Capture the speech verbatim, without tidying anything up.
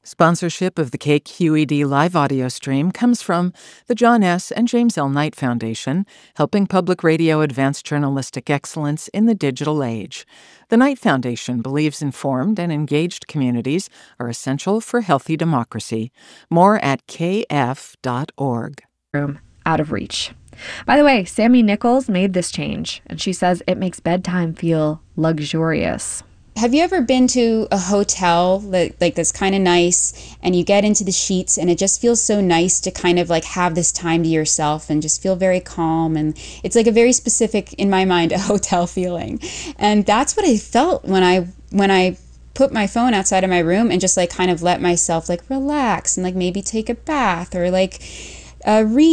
Sponsorship of the K Q E D live audio stream comes from the John S. and James L. Knight Foundation, helping public radio advance journalistic excellence in the digital age. The Knight Foundation believes informed and engaged communities are essential for healthy democracy. More at k f dot org. Room out of reach. By the way, Sammy Nichols made this change, and she says it makes bedtime feel luxurious. Have you ever been to a hotel that, like that's kind of nice, and you get into the sheets and it just feels so nice to kind of like have this time to yourself and just feel very calm, and it's like a very specific, in my mind, a hotel feeling. And that's what I felt when I when I put my phone outside of my room and just like kind of let myself like relax and like maybe take a bath or like uh, read